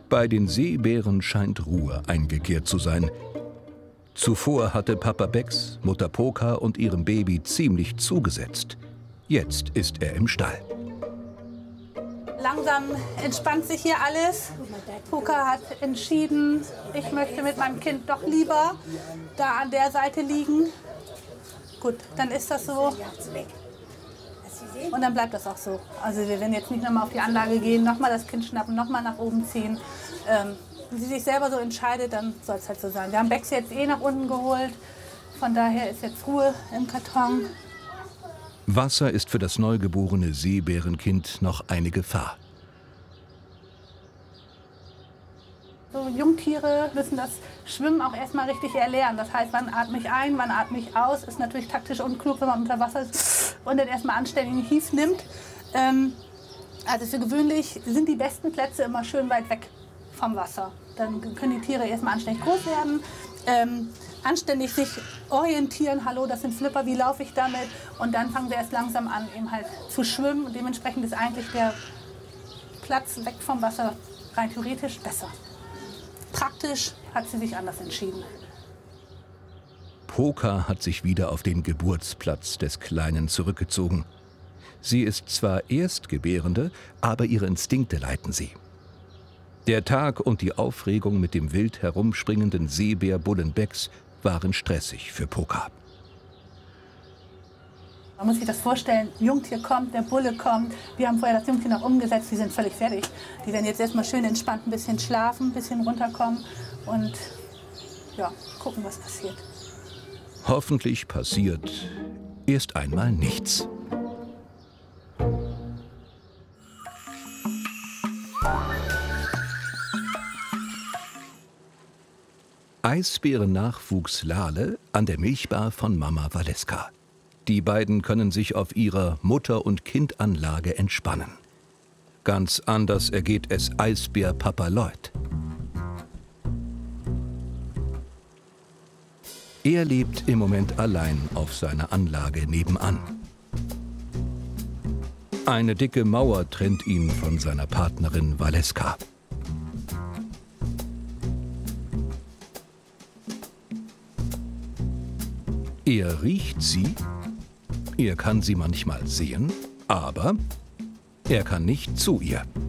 Bei den Seebären scheint Ruhe eingekehrt zu sein. Zuvor hatte Papa Bex, Mutter Poka und ihrem Baby ziemlich zugesetzt. Jetzt ist er im Stall. Langsam entspannt sich hier alles. Poka hat entschieden, ich möchte mit meinem Kind doch lieber da an der Seite liegen. Gut, dann ist das so. Und dann bleibt das auch so. Also wir werden jetzt nicht nochmal auf die Anlage gehen, nochmal das Kind schnappen, nochmal nach oben ziehen. Wenn sie sich selber so entscheidet, dann soll es halt so sein. Wir haben Bex jetzt eh nach unten geholt. Von daher ist jetzt Ruhe im Karton. Wasser ist für das neugeborene Seebärenkind noch eine Gefahr. So Jungtiere müssen das Schwimmen auch erstmal richtig erlernen. Das heißt, wann atme ich ein, wann atme ich aus. Ist natürlich taktisch unklug, wenn man unter Wasser ist und dann erstmal anständigen Hief nimmt. Also für gewöhnlich sind die besten Plätze immer schön weit weg vom Wasser. Dann können die Tiere erstmal anständig groß werden, anständig sich orientieren. Hallo, das sind Flipper, wie laufe ich damit? Und dann fangen sie erst langsam an, eben halt zu schwimmen. Und dementsprechend ist eigentlich der Platz weg vom Wasser rein theoretisch besser. Praktisch hat sie sich anders entschieden. Poka hat sich wieder auf den Geburtsplatz des Kleinen zurückgezogen. Sie ist zwar Erstgebärende, aber ihre Instinkte leiten sie. Der Tag und die Aufregung mit dem wild herumspringenden Seebärbullen Bex waren stressig für Poka. Man muss sich das vorstellen, Jungtier kommt, der Bulle kommt. Wir haben vorher das Jungtier noch umgesetzt, die sind völlig fertig. Die werden jetzt erstmal schön entspannt ein bisschen schlafen, ein bisschen runterkommen und ja, gucken, was passiert. Hoffentlich passiert erst einmal nichts. Eisbärennachwuchs Lale an der Milchbar von Mama Valeska. Die beiden können sich auf ihrer Mutter- und Kindanlage entspannen. Ganz anders ergeht es Eisbär Papa Lloyd. Er lebt im Moment allein auf seiner Anlage nebenan. Eine dicke Mauer trennt ihn von seiner Partnerin Valeska. Er riecht sie, er kann sie manchmal sehen, aber er kann nicht zu ihr.